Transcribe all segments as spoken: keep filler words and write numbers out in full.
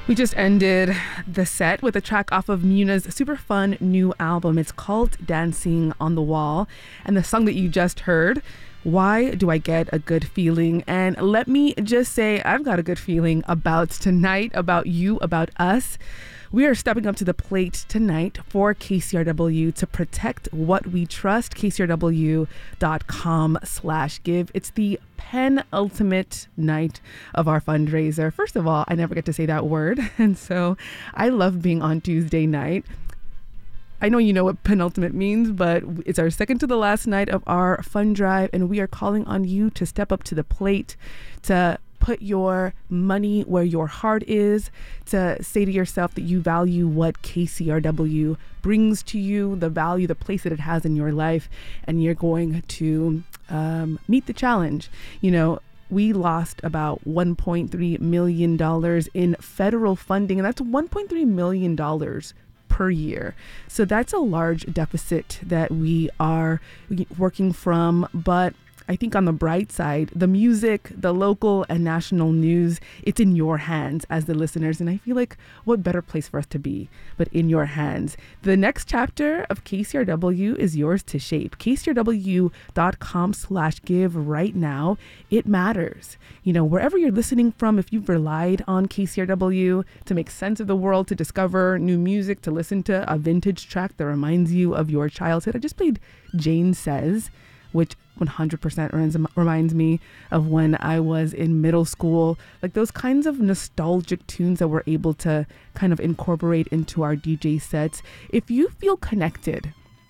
We just ended the set with a track off of Muna's super fun new album. It's called Dancing on the Wall. And the song that you just heard, Why Do I Get a Good Feeling? And let me just say, I've got a good feeling about tonight, about you, about us. We are stepping up to the plate tonight for K C R W to protect what we trust. K C R W dot com slash give. It's the penultimate night of our fundraiser. First of all, I never get to say that word. And so I love being on Tuesday night. I know you know what penultimate means, but it's our second to the last night of our fund drive. And we are calling on you to step up to the plate, to put your money where your heart is, to say to yourself that you value what K C R W brings to you, the value, the place that it has in your life, and you're going to um, meet the challenge. You know, we lost about one point three million dollars in federal funding, and that's one point three million dollars per year. So that's a large deficit that we are working from, but I think on the bright side, the music, the local and national news, it's in your hands as the listeners. And I feel like what better place for us to be, but in your hands. The next chapter of K C R W is yours to shape. K C R W dot com slash give right now. It matters. You know, wherever you're listening from, if you've relied on K C R W to make sense of the world, to discover new music, to listen to a vintage track that reminds you of your childhood. I just played Jane Says, which one hundred percent reminds me of when I was in middle school, like those kinds of nostalgic tunes that we're able to kind of incorporate into our D J sets. If you feel connected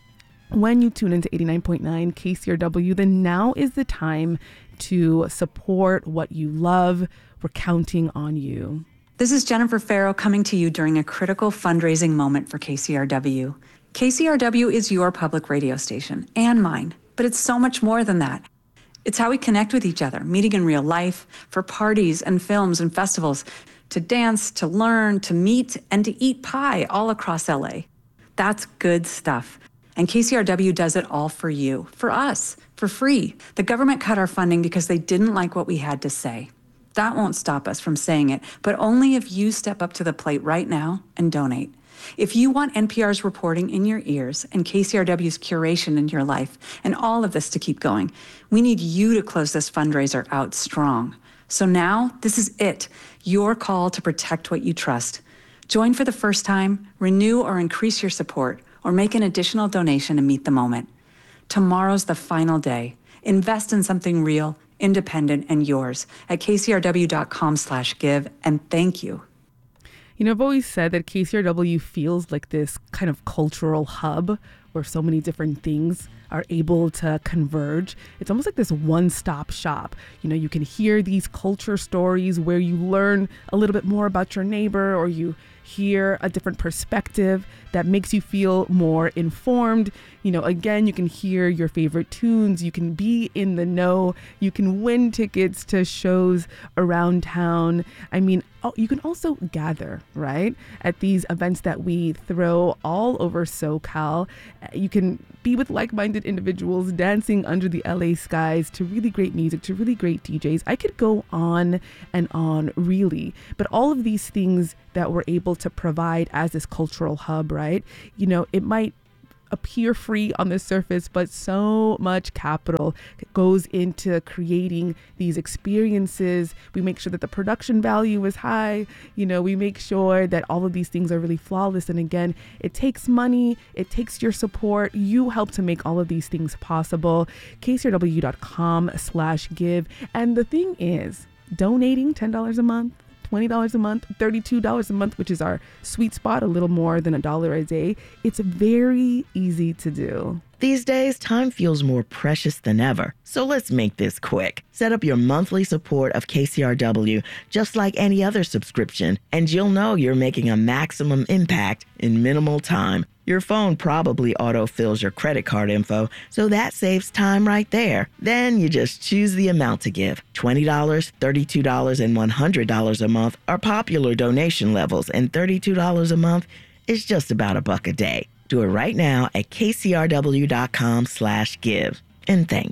when you tune into eighty-nine point nine K C R W, then now is the time to support what you love. We're counting on you. This is Jennifer Farrow coming to you during a critical fundraising moment for K C R W. K C R W is your public radio station and mine. But it's so much more than that. It's how we connect with each other, meeting in real life, for parties and films and festivals, to dance, to learn, to meet, and to eat pie all across L A. That's good stuff. And K C R W does it all for you, for us, for free. The government cut our funding because they didn't like what we had to say. That won't stop us from saying it, but only if you step up to the plate right now and donate. If you want N P R's reporting in your ears and K C R W's curation in your life and all of this to keep going, we need you to close this fundraiser out strong. So now, this is it, your call to protect what you trust. Join for the first time, renew or increase your support, or make an additional donation to meet the moment. Tomorrow's the final day. Invest in something real, independent, and yours at K C R W dot com slash give, and thank you. You know, I've always said that K C R W feels like this kind of cultural hub where so many different things are able to converge. It's almost like this one-stop shop. You know, you can hear these culture stories where you learn a little bit more about your neighbor, or you hear a different perspective that makes you feel more informed. You know, again, you can hear your favorite tunes, you can be in the know, you can win tickets to shows around town. I mean, you can also gather, right, at these events that we throw all over SoCal. You can be with like-minded individuals dancing under the L A skies to really great music, to really great D Js. I could go on and on, really. But all of these things that we're able to provide as this cultural hub, right? You know, it might appear free on the surface, but so much capital goes into creating these experiences. We make sure that the production value is high. You know, we make sure that all of these things are really flawless. And again, it takes money, it takes your support. You help to make all of these things possible. K C R W dot com slash give. And the thing is, donating ten dollars a month, twenty dollars a month, thirty-two dollars a month, which is our sweet spot, a little more than a dollar a day. It's very easy to do. These days, time feels more precious than ever. So let's make this quick. Set up your monthly support of K C R W just like any other subscription, and you'll know you're making a maximum impact in minimal time. Your phone probably autofills your credit card info, so that saves time right there. Then you just choose the amount to give. twenty dollars, thirty-two dollars, and one hundred dollars a month are popular donation levels, and thirty-two dollars a month is just about a buck a day. Do it right now at K C R W dot com slash give. And thanks.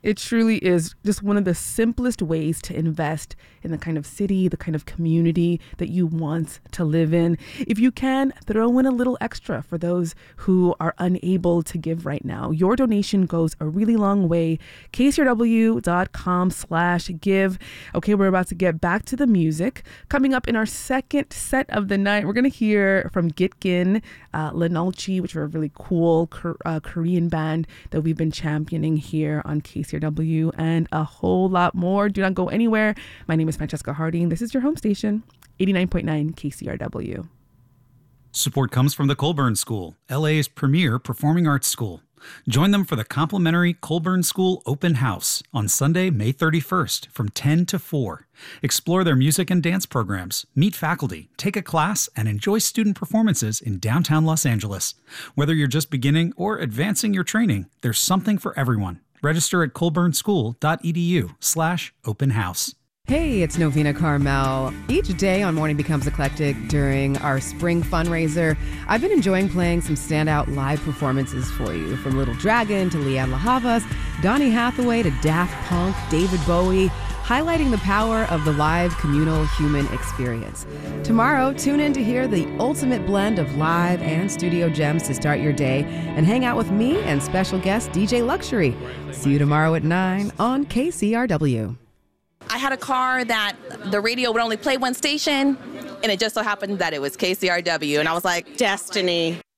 It truly is just one of the simplest ways to invest in the kind of city, the kind of community that you want to live in. If you can, throw in a little extra for those who are unable to give right now. Your donation goes a really long way. K C R W dot com slash give. Okay, we're about to get back to the music. Coming up in our second set of the night, we're going to hear from Gitgin, uh, Lenalchi, which are a really cool uh, Korean band that we've been championing here on K C R W, and a whole lot more. Do not go anywhere. My name is Francesca Harding. This is your home station, eighty-nine point nine K C R W. Support comes from the Colburn School, L A's premier performing arts school. Join them for the complimentary Colburn School Open House on Sunday, May thirty-first from ten to four. Explore their music and dance programs, meet faculty, take a class, and enjoy student performances in downtown Los Angeles. Whether you're just beginning or advancing your training, there's something for everyone. Register at colburnschool.edu slash open house. Hey, it's Novena Carmel. Each day on Morning Becomes Eclectic during our spring fundraiser, I've been enjoying playing some standout live performances for you, from Little Dragon to Leanne LaHavas, Donny Hathaway to Daft Punk, David Bowie, highlighting the power of the live communal human experience. Tomorrow, tune in to hear the ultimate blend of live and studio gems to start your day and hang out with me and special guest D J Luxury. See you tomorrow at nine on K C R W. I had a car that the radio would only play one station, and it just so happened that it was K C R W, and I was like, destiny.